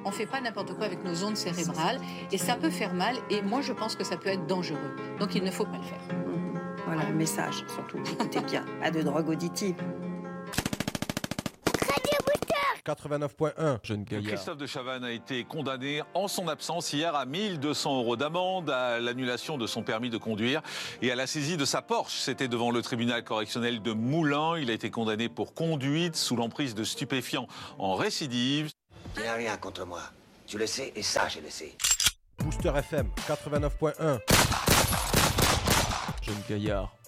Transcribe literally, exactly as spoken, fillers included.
On ne fait pas n'importe quoi avec nos ondes cérébrales et ça peut faire mal et moi je pense que ça peut être dangereux. Donc il ne faut pas le faire. Voilà le message, surtout. Écoutez bien, pas de drogue auditive. quatre-vingt-neuf point un, jeune gaillard. Christophe de Chavannes a été condamné en son absence hier à mille deux cents euros d'amende, à l'annulation de son permis de conduire et à la saisie de sa Porsche. C'était devant le tribunal correctionnel de Moulins. Il a été condamné pour conduite sous l'emprise de stupéfiants en récidive. Il n'y a rien contre moi. Tu le sais et ça, je le sais. Booster F M, quatre-vingt-neuf point un. Jeune gaillard.